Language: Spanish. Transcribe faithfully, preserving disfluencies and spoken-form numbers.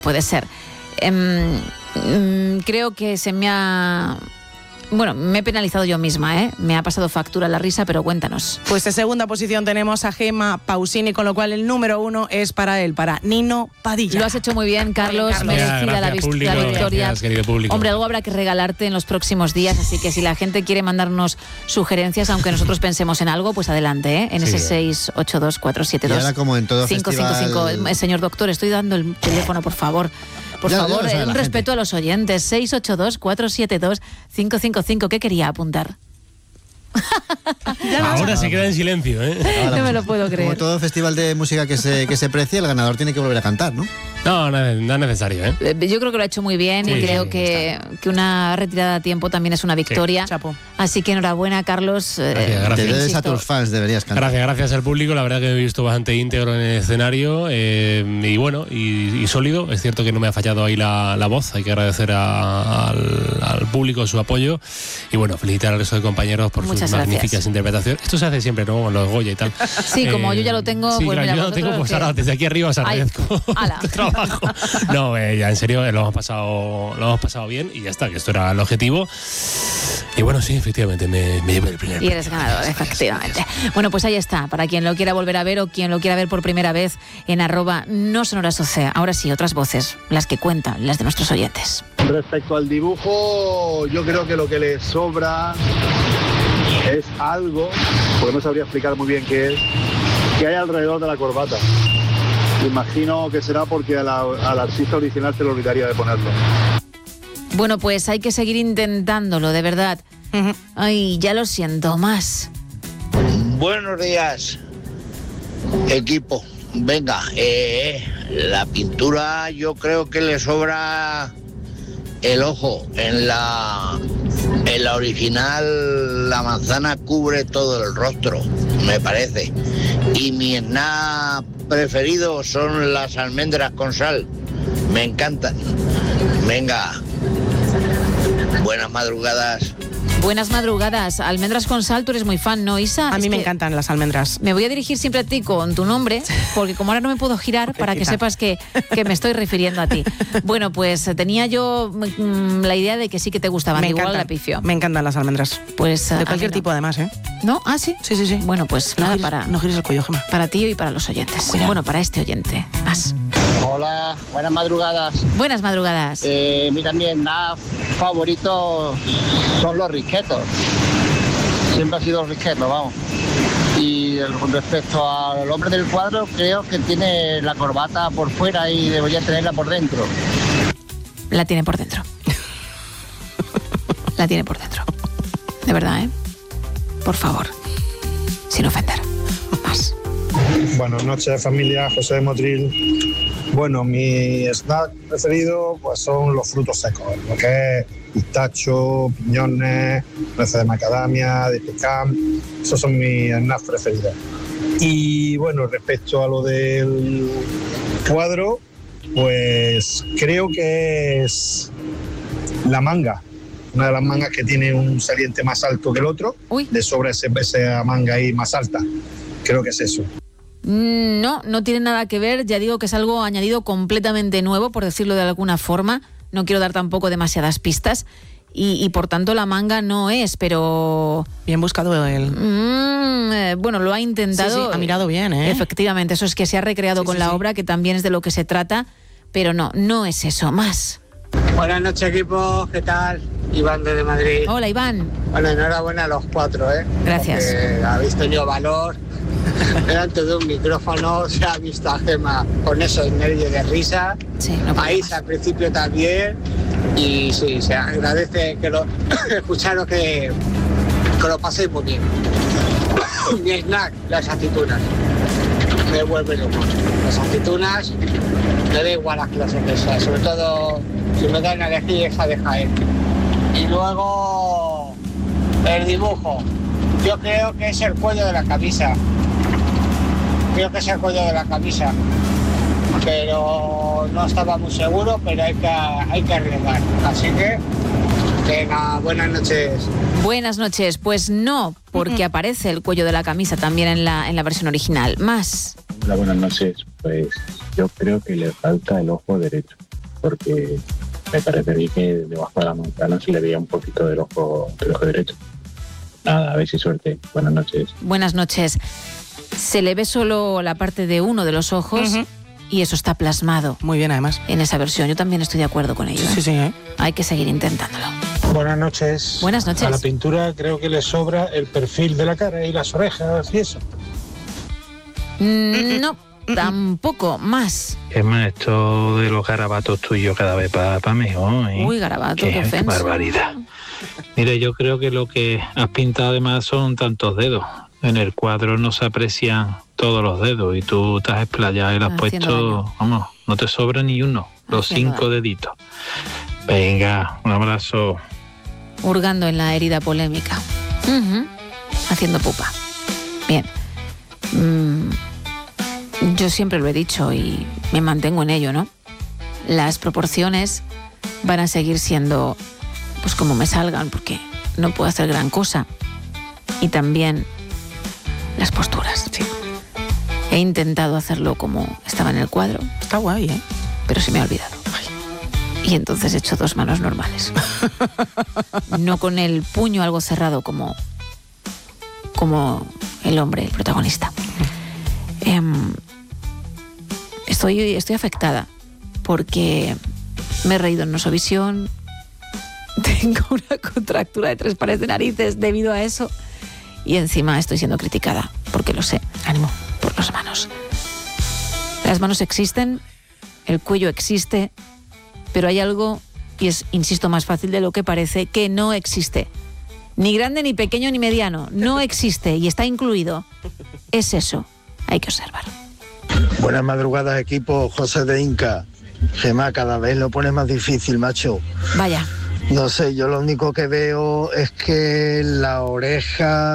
Puede ser. Eh, creo que se me ha... Bueno, me he penalizado yo misma, ¿eh? Me ha pasado factura la risa, pero cuéntanos. Pues en segunda posición tenemos a Gemma Pausini, con lo cual el número uno es para él, para Nino Padilla. Lo has hecho muy bien, Carlos. Carlos. Merecida Gracias, la, público, la victoria. gracias, querido público. Hombre, algo habrá que regalarte en los próximos días, así que si la gente quiere mandarnos sugerencias, aunque nosotros pensemos en algo, pues adelante, ¿eh? En Sí, ese eh. seis ocho dos cuatro siete dos Y ahora, como en todo cinco cinco cinco. festival- Señor doctor, estoy dando el teléfono, por favor. Por Ya- ya favor, lo sabe eh, un la respeto gente. a los oyentes. seis ocho dos cuatro siete dos cinco cinco cinco. ¿Qué quería apuntar? Ahora se queda en silencio, ¿eh? Ahora, No me lo puedo Como creer. todo festival de música que se, que se precie, el ganador tiene que volver a cantar, ¿no? No, no, no es necesario, ¿eh? Eh, Yo creo que lo ha hecho muy bien Sí, y creo sí, que, que una retirada a tiempo también es una victoria. Chapo. Así que enhorabuena, Carlos. Eh, Gracias, gracias. Te debes a insisto, tus fans, deberías cantar. Gracias, gracias al público. La verdad que me he visto bastante íntegro en el escenario eh, y bueno, y, y sólido. Es cierto que no me ha fallado ahí la, la voz. Hay que agradecer a- al, al público su apoyo y bueno, felicitar al resto de compañeros por Muchas sus magníficas gracias. interpretaciones. Esto se hace siempre, ¿no? Con los Goya y tal. Sí, como yo ya lo tengo, sí, pues claro, mira, yo lo tengo, vosotros pues que- ahora desde aquí arriba os Ay, agradezco ala. tu trabajo. No, eh, ya en serio, eh, lo hemos pasado, lo hemos pasado bien y ya está, que esto era el objetivo. Y bueno, sí, efectivamente, me, me llevé el primer Y eres ganador, efectivamente. Bueno, pues ahí está, para quien lo quiera volver a ver o quien lo quiera ver por primera vez en arroba no son horas doce. Ahora sí, otras voces, las que cuentan, las de nuestros oyentes. Respecto al dibujo, yo creo que lo que le sobra es algo, porque no sabría explicar muy bien qué es, que hay alrededor de la corbata. Imagino que será porque a la- al artista original se le olvidaría de ponerlo. Bueno, pues hay que seguir intentándolo, de verdad. Ujú. Ay, ya lo siento más. Buenos días, equipo. Venga, eh, la pintura yo creo que le sobra el ojo. En la, en la original la manzana cubre todo el rostro, me parece. Y mi snack preferido son las almendras con sal. Me encantan. Venga, buenas madrugadas. Buenas madrugadas. Almendras con sal, tú eres muy fan, ¿no, Isa? A Es mí me que encantan las almendras. Me voy a dirigir siempre a ti con tu nombre, porque como ahora no me puedo girar, para que Pobrecita. sepas que, que me estoy refiriendo a ti. Bueno, pues tenía yo mm, la idea de que sí que te gustaban, Me igual encantan, la pifio. me encantan las almendras. Pues, De a cualquier mí no. tipo, además, ¿eh? ¿No? ¿Ah, sí? Sí, sí, sí. Bueno, pues No nada, gires, para, no gires el cuello, Gemma. para ti y para los oyentes. Cuidado. Bueno, para este oyente. Más. Hola, buenas madrugadas. Buenas madrugadas. Eh, mi también nada favorito son los risquetos. Siempre ha sido risquetos, vamos. Y el- con respecto al hombre del cuadro, creo que tiene la corbata por fuera y debería tenerla por dentro. La tiene por dentro. La tiene por dentro. De verdad, ¿eh? Por favor. Sin ofender. Más. Buenas noches, familia. José de Motril. Bueno, mi snack preferido pues son los frutos secos, lo que es pistacho, piñones, nueces de macadamia, de pecan. Esos son mis snacks preferidos. Y bueno, respecto a lo del cuadro, pues creo que es la manga. Una de las mangas que tiene un saliente más alto que el otro. Uy. Le sobra ese, esa manga ahí más alta. Creo que es eso. No, no tiene nada que ver. Ya digo que es algo añadido completamente nuevo, por decirlo de alguna forma. No quiero dar tampoco demasiadas pistas. Y, y por tanto la manga no es, pero... Bien buscado el... Mm, eh, bueno, lo ha intentado. Sí, sí, ha mirado bien, ¿eh? Efectivamente, eso es que se ha recreado Sí, con sí, la sí. obra, que también es de lo que se trata. Pero no, no es eso. Más. Buenas noches, equipo. ¿Qué tal? Iván desde Madrid. Hola, Iván. Bueno, enhorabuena a los cuatro, ¿eh? Gracias. Porque habéis tenido valor. Delante de un micrófono se ha visto a Gemma con esos nervios de risa. Sí, no puedo País más. al principio también. Y sí, se agradece que lo escucharos que, que lo paséis muy bien. Mi snack, las aceitunas. Me vuelve loco. Las aceitunas, me da igual las clases que sea. Sobre todo, si me dan a elegir esa de Jaén. Y luego, el dibujo. Yo creo que es el cuello de la camisa. Creo que es el cuello de la camisa. Pero no estaba muy seguro, pero hay que, hay que arriesgar. Así que Venga, buenas noches. Buenas noches. Pues no, porque aparece el cuello de la camisa también en la, en la versión original. Más. Hola, buenas noches. Pues yo creo que le falta el ojo derecho, porque me parece que debajo de la mantana se le veía un poquito del ojo, del ojo derecho. Nada, a ver si suerte. Buenas noches. Buenas noches. Se le ve solo la parte de uno de los ojos uh-huh. y eso está plasmado. Muy bien, además. En esa versión. Yo también estoy de acuerdo con ello. Sí, sí, ¿eh? Hay que seguir intentándolo. Buenas noches. Buenas noches. A la pintura creo que le sobra el perfil de la cara y las orejas y eso. Mm, no, tampoco. Más. Es más, esto de los garabatos tuyos cada vez para pa mejor, ¿eh? Uy, garabato, qué, qué ofensa. barbaridad. Mira, yo creo que lo que has pintado además son tantos dedos. En el cuadro no se aprecian todos los dedos y tú te has explayado y le has puesto, daño. Vamos, no te sobra ni uno, los Haciendo cinco daño. deditos. Venga, un abrazo. Hurgando en la herida polémica. Uh-huh. Haciendo pupa. Bien. Mm, yo siempre lo he dicho y me mantengo en ello, ¿no? Las proporciones van a seguir siendo pues como me salgan, porque no puedo hacer gran cosa. Y también las posturas. Sí. He intentado hacerlo como estaba en el cuadro. Está guay, ¿eh? Pero se me ha olvidado. Y entonces he hecho dos manos normales. No con el puño algo cerrado como, como el hombre, el protagonista. Eh, estoy, estoy afectada porque me he reído en Nosovisión. Tengo una contractura de tres pares de narices debido a eso. Y encima estoy siendo criticada, porque lo sé. Ánimo. Por las manos. Las manos existen, el cuello existe, pero hay algo, y es, insisto, más fácil de lo que parece, que no existe. Ni grande, ni pequeño, ni mediano. No existe y está incluido. Es eso. Hay que observar. Buenas madrugadas, equipo. José de Inca. Gemma, cada vez lo pones más difícil, macho. Vaya. No sé, yo lo único que veo es que la oreja